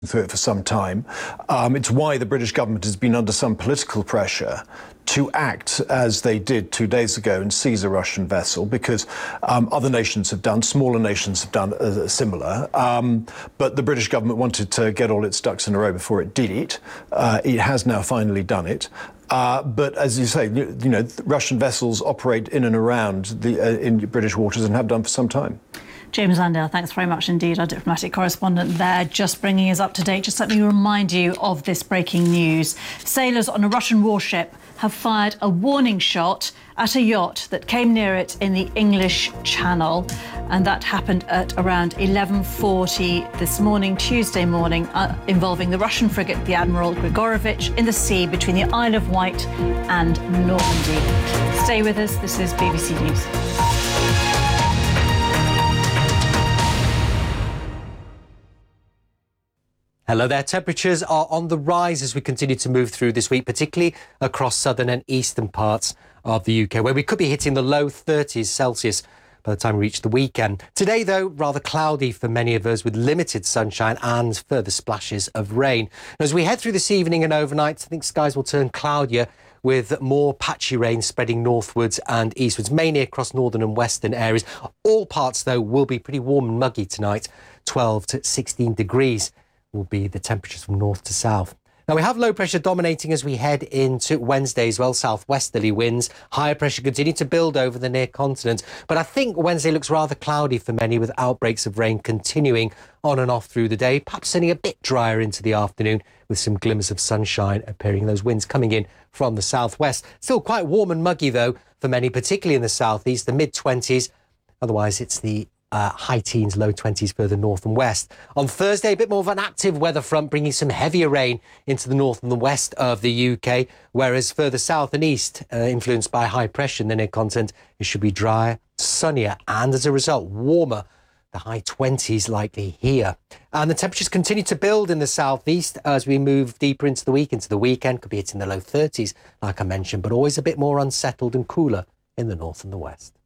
through it for some time. It's why the British government has been under some political pressure to act as they did 2 days ago and seize a Russian vessel, because other nations have done, smaller nations have done similar. But the British government wanted to get all its ducks in a row before it did it. It has now finally done it. But as you say, Russian vessels operate in and around in British waters and have done for some time. James Landale, thanks very much indeed, our diplomatic correspondent there, just bringing us up to date. Just let me remind you of this breaking news. Sailors on a Russian warship have fired a warning shot at a yacht that came near it in the English Channel, and that happened at around 11:40 this morning, Tuesday morning, involving the Russian frigate, the Admiral Grigorovich, in the sea between the Isle of Wight and Normandy. Stay with us, this is BBC News. Hello there. Temperatures are on the rise as we continue to move through this week, particularly across southern and eastern parts of the UK, where we could be hitting the low 30s Celsius by the time we reach the weekend. Today, though, rather cloudy for many of us, with limited sunshine and further splashes of rain. As we head through this evening and overnight, I think skies will turn cloudier, with more patchy rain spreading northwards and eastwards, mainly across northern and western areas. All parts, though, will be pretty warm and muggy tonight. 12 to 16 degrees will be the temperatures from north to south. Now, we have low pressure dominating as we head into Wednesday as well. Southwesterly winds, higher pressure continue to build over the near continent. But I think Wednesday looks rather cloudy for many, with outbreaks of rain continuing on and off through the day, perhaps turning a bit drier into the afternoon with some glimmers of sunshine appearing. Those winds coming in from the southwest. Still quite warm and muggy, though, for many, particularly in the southeast, the mid-20s. Otherwise, it's the high teens, low 20s further north and west. On Thursday, a bit more of an active weather front, bringing some heavier rain into the north and the west of the UK, whereas further south and east, influenced by high pressure in the near continent, it should be drier, sunnier, and as a result, warmer. The high 20s likely here. And the temperatures continue to build in the southeast as we move deeper into the week, into the weekend. Could be hitting the low 30s, like I mentioned, but always a bit more unsettled and cooler in the north and the west.